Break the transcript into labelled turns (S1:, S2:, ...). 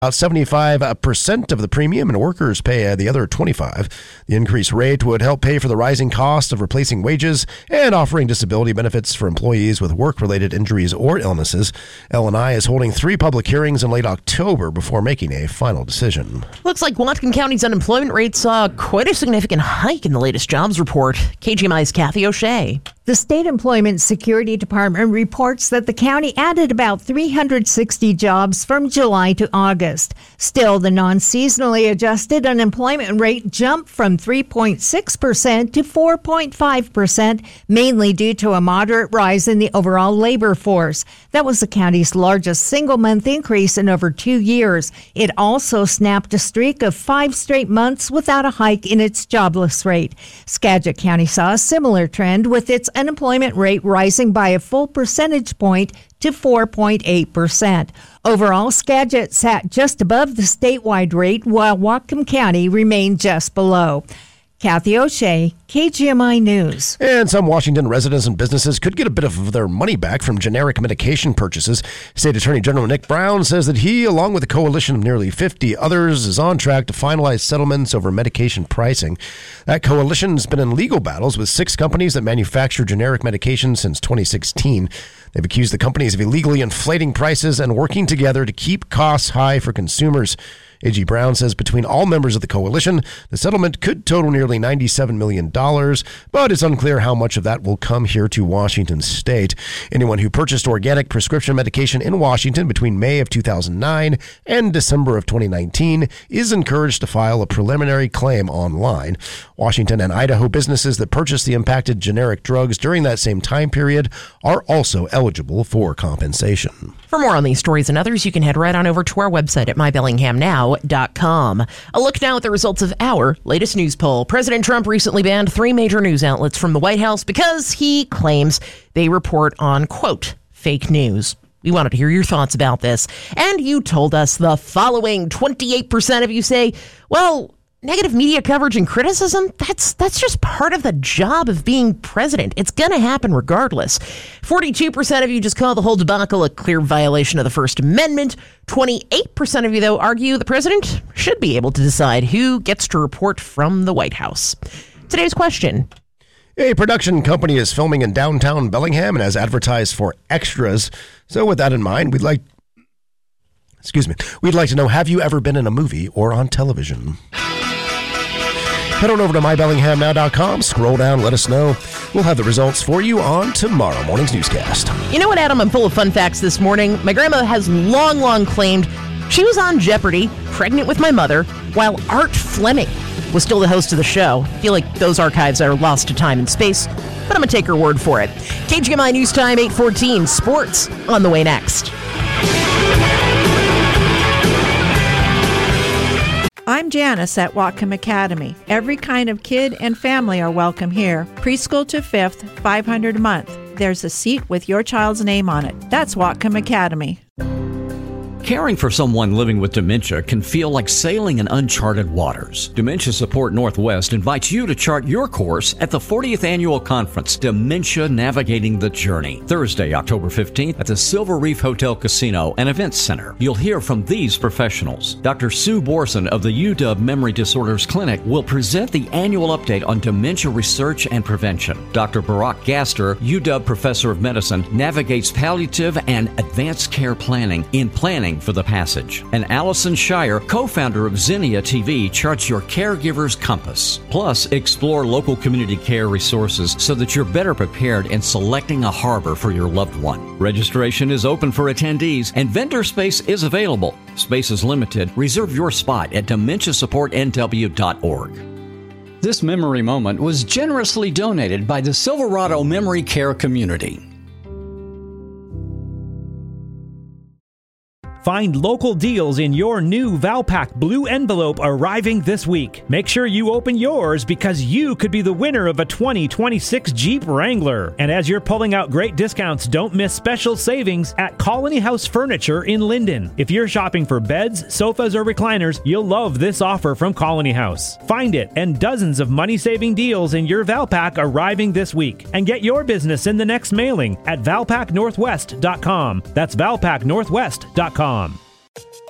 S1: About 75% of the premium, and workers pay the other 25%. The increased rate would help pay for the rising cost of replacing wages and offering disability benefits for employees with work-related injuries or illnesses. L&I is holding 3 public hearings in late October before making a final decision.
S2: Looks like Whatcom County's unemployment rate saw quite a significant hike in the latest jobs report. KGMI's Kathy O'Shea.
S3: The State Employment Security Department reports that the county added about 360 jobs from July to August. Still, the non-seasonally adjusted unemployment rate jumped from 3.6% to 4.5%, mainly due to a moderate rise in the overall labor force. That was the county's largest single-month increase in over 2 years. It also snapped a streak of 5 straight months without a hike in its jobless rate. Skagit County saw a similar trend, with its unemployment rate rising by a full percentage point to 4.8%. Overall, Skagit sat just above the statewide rate, while Whatcom County remained just below. Kathy O'Shea, KGMI News.
S1: And some Washington residents and businesses could get a bit of their money back from generic medication purchases. State Attorney General Nick Brown says that he, along with a coalition of nearly 50 others, is on track to finalize settlements over medication pricing. That coalition has been in legal battles with 6 companies that manufacture generic medications since 2016. They've accused the companies of illegally inflating prices and working together to keep costs high for consumers. A.G. Brown says between all members of the coalition, the settlement could total nearly $97 million, but it's unclear how much of that will come here to Washington state. Anyone who purchased organic prescription medication in Washington between May of 2009 and December of 2019 is encouraged to file a preliminary claim online. Washington and Idaho businesses that purchased the impacted generic drugs during that same time period are also eligible for compensation.
S2: For more on these stories and others, you can head right on over to our website at mybellinghamnow.com. A look now at the results of our latest news poll. President Trump recently banned 3 major news outlets from the White House because he claims they report on, quote, fake news. We wanted to hear your thoughts about this. And you told us the following. 28% of you say, well, negative media coverage and criticism, that's just part of the job of being president. It's going to happen regardless. 42% of you just call the whole debacle a clear violation of the First Amendment. 28% of you, though, argue the president should be able to decide who gets to report from the White House. Today's question.
S1: A production company is filming in downtown Bellingham and has advertised for extras. So with that in mind, we'd like to know, have you ever been in a movie or on television? Head on over to mybellinghamnow.com, scroll down, let us know. We'll have the results for you on tomorrow morning's newscast.
S2: You know what, Adam? I'm full of fun facts this morning. My grandma has long claimed she was on Jeopardy, pregnant with my mother, while Art Fleming was still the host of the show. I feel like those archives are lost to time and space, but I'm going to take her word for it. KGMI News Time, 8:14. Sports on the way next.
S4: I'm Janice at Whatcom Academy. Every kind of kid and family are welcome here. Preschool to 5th, $500 a month. There's a seat with your child's name on it. That's Whatcom Academy.
S5: Caring for someone living with dementia can feel like sailing in uncharted waters. Dementia Support Northwest invites you to chart your course at the 40th Annual Conference, Dementia Navigating the Journey, Thursday, October 15th at the Silver Reef Hotel Casino and Events Center. You'll hear from these professionals. Dr. Sue Borson of the UW Memory Disorders Clinic will present the annual update on dementia research and prevention. Dr. Barack Gaster, UW Professor of Medicine, navigates palliative and advanced care planning in Planning for the Passage. And Allison Shire, co-founder of Zinnia TV, charts your caregiver's compass. Plus, explore local community care resources so that you're better prepared in selecting a harbor for your loved one. Registration is open for attendees and vendor space is available. Space is limited. Reserve your spot at dementiasupportnw.org.
S6: This memory moment was generously donated by the Silverado Memory Care Community.
S7: Find local deals in your new Valpak Blue Envelope arriving this week. Make sure you open yours because you could be the winner of a 2026 Jeep Wrangler. And as you're pulling out great discounts, don't miss special savings at Colony House Furniture in Linden. If you're shopping for beds, sofas, or recliners, you'll love this offer from Colony House. Find it and dozens of money-saving deals in your Valpak arriving this week. And get your business in the next mailing at valpaknorthwest.com. That's valpaknorthwest.com.